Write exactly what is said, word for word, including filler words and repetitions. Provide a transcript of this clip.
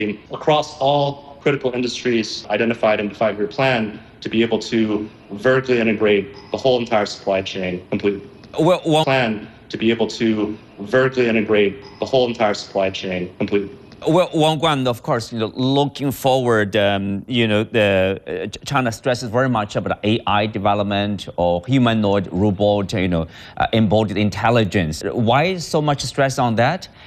across all critical industries identified in the five-year plan to be able to vertically integrate the whole entire supply chain completely. Well, well, Plan to be able to vertically integrate the whole entire supply chain completely. Well, Wang Guan, of course, you know, looking forward, um, you know, the uh, China stresses very much about A I development or humanoid robot, you know, uh, embodied intelligence. Why so much stress on that?